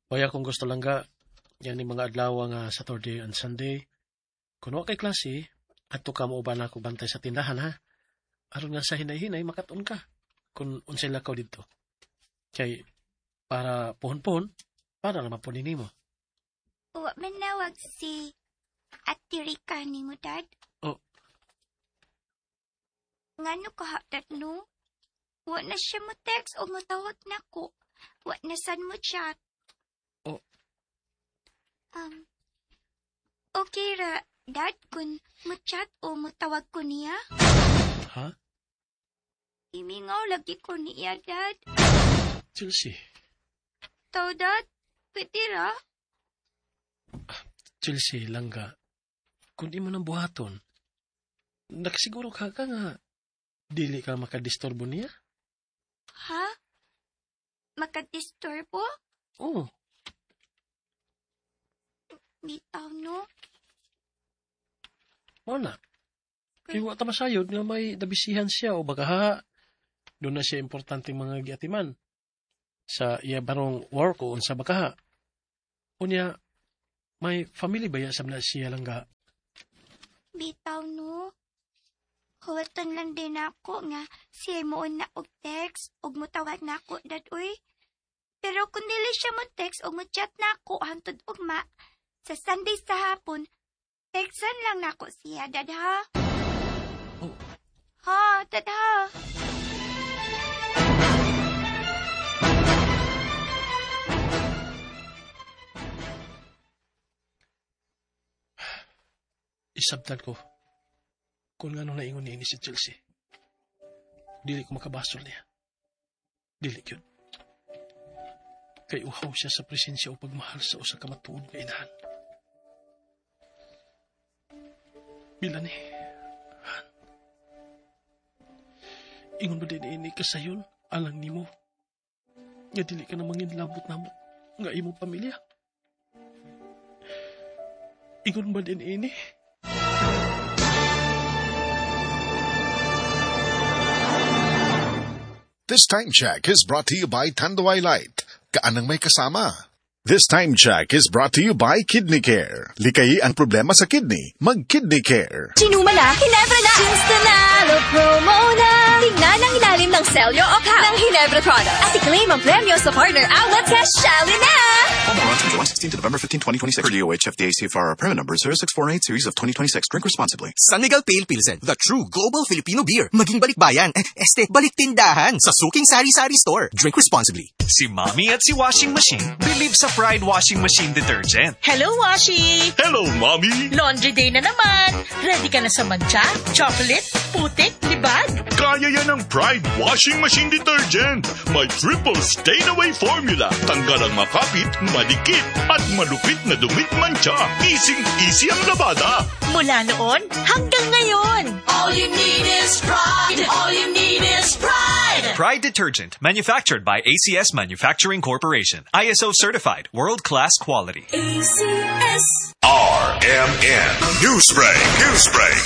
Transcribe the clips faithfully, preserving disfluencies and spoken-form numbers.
Kaya kung gusto lang ga, yan ni mga adlaw nga Saturday and Sunday, kuno kay klase, ato ka mo ba na ako bantay sa tindahan ha? Aron nga sa hinay-hinay, makaton ka. Kung unsay lakaw dito. Kay, para puhon-puhon, para naman po nini mo. Wa manawag si Ate Rika ni mo, Dad? Oh. Ngano ka, Dad, no? Wa na siya mo text o mo tawag na ko. Wa na san mo chat. Oh. Um, okay ra, Dad, kung mo chat o mo tawag ko niya? Ha? Imingaw lagi ko niya, Dad. Chelsea. Tao, Dad, pwede ra? Chelsea, langga. Kung di mo nang buhaton, nakasiguro ka ka nga, dili ka makadisturbo niya? Ha? Makadisturbo? Oo. Bitaw, no? Wala. Kaya wata masayod nga may nabisihan siya o baka ha, doon na siya importanteng mga giatiman sa iya barong work o unsa baka ha. Unya, may family ba ya sa na siya lang ga? Bitaw, no? Kawatan lang din ako nga siya mo na og text og mo tawag na ako, Dad, uy. Pero kung dili siya mo text og mo chat na ako hantod ugma, sa Sunday sa hapon, textan lang na ako siya, Dad, ha? Oh. Ha, Dad, ha? Isabtan ko kung nga nung naingon niya ini si Chelsea. Dili ko makabasol niya. Dili yun. Kay uhaw siya sa presensya o pagmahal sa usa ka matuod nga inahan. Bila ni, Han, ingon ba din ini kasayon alang nimo? Nga dili ka na manginlabot na mo nga imong pamilya? Ingon ba din ini? This time check is brought to you by Tanduay Light. Kaanang may kasama. This time check is brought to you by Kidney Care. Likayi ang problema sa kidney. Mag-Kidney Care. Sinuma na, Hinebra na! Sinstanalo promo na! Tingnan ang ilalim ng selyo o cap ng Hinebra products. At i-claim ang premyo sa partner outlet Cashali na! Promo runs from July sixteenth to November fifteenth, twenty twenty-six. Per D O H F D A C F R permit number zero six four eight series of twenty twenty-six. Drink responsibly. San Miguel Pale Pilsen, the true global Filipino beer. Maging balikbayan, eh, este, baliktindahan sa Suking Sari-Sari Store. Drink responsibly. Si Mommy at si Washing Machine believe sa Pride Washing Machine Detergent. Hello, Washi! Hello, Mommy! Laundry day na naman. Ready ka na sa mancha, chocolate, putik, libag? Kaya yan ang Pride Washing Machine Detergent. May triple stain-away formula. Tanggal ang makapit, madikit, at malupit na dumit mancha. Easy-easy ang labada. Mula noon hanggang ngayon. All you need is pride. All you need is pride. Pride Detergent, manufactured by A C S Manufacturing Corporation. I S O certified, world-class quality. A C S. R M N Newsbreak. Newsbreak.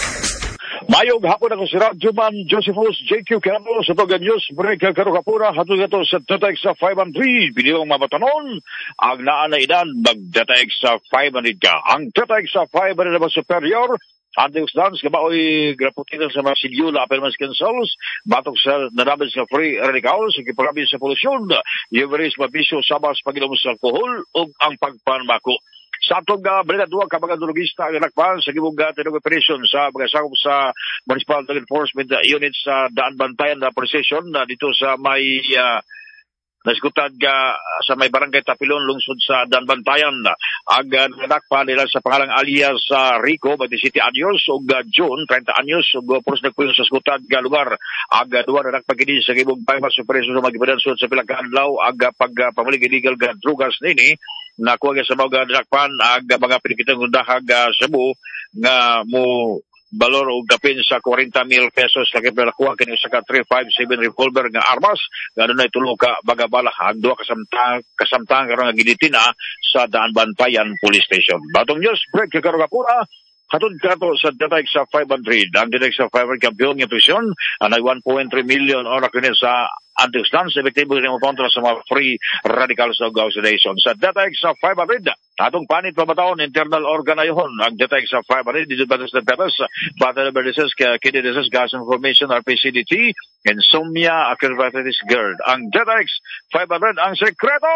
Mayong hapon ako si Radyo Man Josephus J Q Cano sa Toga Newsbreak karukapura hatod ito sa Tataik sa five hundred. Piniyong mabatanon ang naanaidan magdataik sa five hundred ka. Ang Tataik sa five hundred na superior Antics Dance, kabaoy graputitan sa mga silyula, apelmas cancels, batok sa narabas sa free radicals, ikiparabis sa polusyon, yuveris mabisyo sabas pag-inom sa alkohol, o ang pagpanbako. Sa atong uh, balita duwa ka mga drogista ang nakpan sa gibong uh, tinong operation sa mga sakop sa Municipal Drug Enforcement uh, Unit sa Daan Bantayan na uh, procession uh, dito sa may uh, naskutan ka sa may barangay Tapilon, lungsod sa Danbantayan. Aga nadakpa nila sa pangalang alias sa uh, Rico, twenty-seven anyos, ug uh, June, thirty anyos, ug uh, puros nagpuyo sa skutan ka lugar. Aga duwa nadakpa gini sa gibong paymas sa preso sa magipadansun sa pilang kaadlaw, aga pag uh, pamalig illegal ka drugas nini, nakuha sa mga nadakpan, aga mga pinikitang undahag uh, Cebu, nga mo balor og gapin sa forty mil pesos lagi palakuha kini sa three five seven revolver nga armas ngano na tulo ka bagabala ang duha kasamtang kasamtang karon nga giditina sa Daan Bantayan Police Station. Batong news break karon kapura Hatod kato sa Detect sa five hundred. Ang Detect sa five hundred kampiyon ng presyon, anay one point three million oras kini sa antioxidants, epektibo rin mo kontra sa mga free radicals of oxidation. Sa Detect sa five hundred, atong panit pabataon, internal organ na yun. Ang Detect sa five hundred, digibatis na tetas, bata liver disease, kidney disease, gas information, R P C D T, insomnia, acrobatis GERD. Ang Detect five hundred, ang sekreto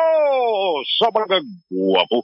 sa pagkagwapo.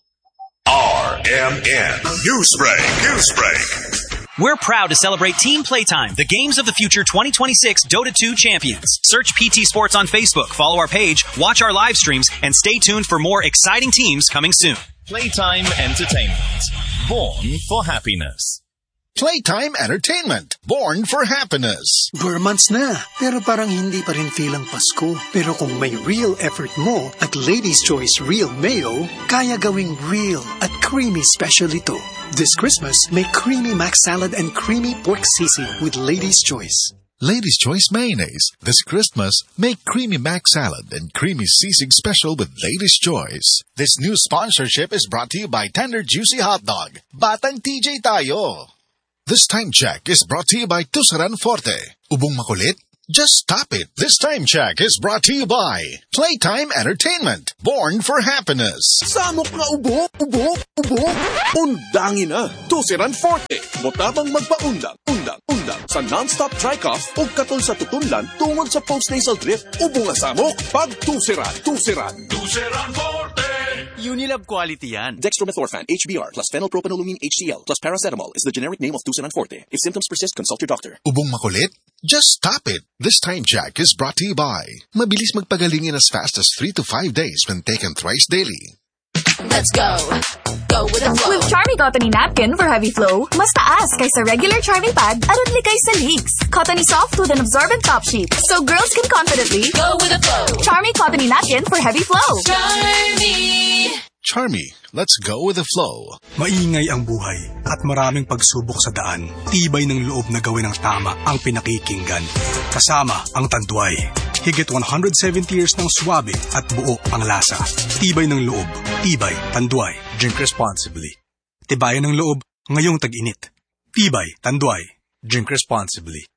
R M N Newsbreak. Newsbreak. We're proud to celebrate Team Playtime, the Games of the Future twenty twenty-six Dota two champions. Search P T Sports on Facebook, follow our page, watch our live streams, and stay tuned for more exciting teams coming soon. Playtime Entertainment. Born for happiness. Playtime Entertainment. Born for happiness. Four months na, pero parang hindi pa rin feel ang Pasko. Pero kung may real effort mo at Lady's Choice Real Mayo, kaya gawing real at creamy special ito. This Christmas, make creamy mac salad and creamy pork sisig with Lady's Choice. Lady's Choice Mayonnaise. This Christmas, make creamy mac salad and creamy sisig special with Lady's Choice. This new sponsorship is brought to you by Tender Juicy Hot Dog. Batang T J tayo. This time check is brought to you by Tusaran Forte. Ubong makulit? Just stop it. This time check is brought to you by Playtime Entertainment. Born for happiness. Samok na ubo, ubo, ubo. Undangin na. Tusaran Forte. Motabang magpaundang, undang, undang. Sa non-stop dry-cough o katol sa tutunlan tungod sa post-nasal drip. Ubo nga samok. Pag Tusaran, Tusaran. Tusaran Forte. Unilab quality yan. Dextromethorphan, H B R, plus phenylpropanolamine H C L, plus paracetamol is the generic name of Tusaran Forte. If symptoms persist, consult your doctor. Ubong makulit? Just stop it. This time check is brought to you by mabilis magpagaling in as fast as three to five days when taken thrice daily. Let's go. Go with the flow. With Charmy Cottony Napkin for heavy flow, mas taas kaysa regular Charmy Pad aron likay sa leaks. Cottony soft with an absorbent top sheet, so girls can confidently go with the flow. Charmy Cottony Napkin for heavy flow. Charmy! Charmy, let's go with the flow. Maingay ang buhay at maraming pagsubok sa daan. Tibay ng loob na gawin ang tama ang pinakikinggan. Kasama ang Tanduay. Higit one hundred seventy years ng swabe at buo ang lasa. Tibay ng loob. Tibay, Tanduay. Drink responsibly. Tibayan ng loob ngayong tag-init. Tibay, Tanduay. Drink responsibly.